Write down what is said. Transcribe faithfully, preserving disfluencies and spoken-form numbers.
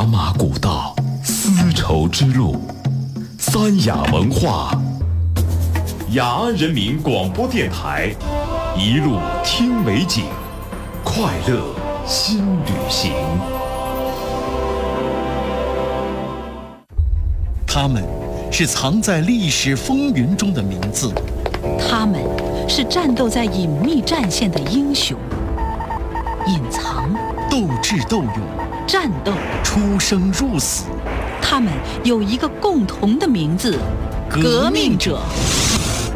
茶马古道，丝绸之路，三雅文化，雅安人民广播电台，一路听美景，快乐新旅行。 他们是藏在历史风云中的名字， 他们是战斗在隐秘战线的英雄，隐藏、 斗智斗勇、 战斗、 出生入死。 他们有一个共同的名字：革命者。